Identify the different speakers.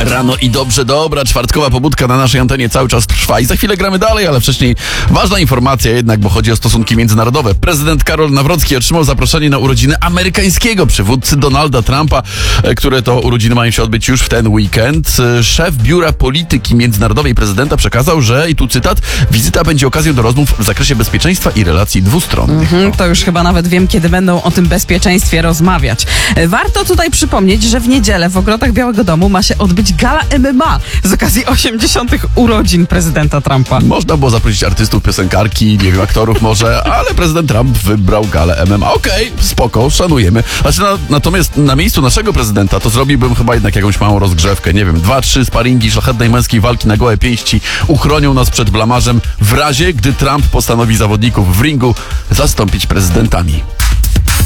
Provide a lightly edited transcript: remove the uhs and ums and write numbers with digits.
Speaker 1: Rano i dobrze, dobra, czwartkowa pobudka na naszej antenie cały czas trwa i za chwilę gramy dalej, ale wcześniej ważna informacja jednak, bo chodzi o stosunki międzynarodowe. Prezydent Karol Nawrocki otrzymał zaproszenie na urodziny amerykańskiego przywódcy Donalda Trumpa, które to urodziny mają się odbyć już w ten weekend. Szef Biura Polityki Międzynarodowej prezydenta przekazał, że, i tu cytat, wizyta będzie okazją do rozmów w zakresie bezpieczeństwa i relacji dwustronnych.
Speaker 2: To już chyba nawet wiem, kiedy będą o tym bezpieczeństwie rozmawiać. Warto tutaj przypomnieć, że w niedzielę w ogrodach Białego Domu ma się odbyć gala MMA z okazji 80. urodzin prezydenta Trumpa.
Speaker 1: Można było zaprosić artystów, piosenkarki, nie wiem, aktorów może, ale prezydent Trump wybrał galę MMA. Okej, spoko, szanujemy. Znaczy, natomiast na miejscu naszego prezydenta to zrobiłbym chyba jednak jakąś małą rozgrzewkę. Nie wiem, 2-3 sparingi szlachetnej męskiej walki na gołe pięści uchronią nas przed blamażem w razie, gdy Trump postanowi zawodników w ringu zastąpić prezydentami.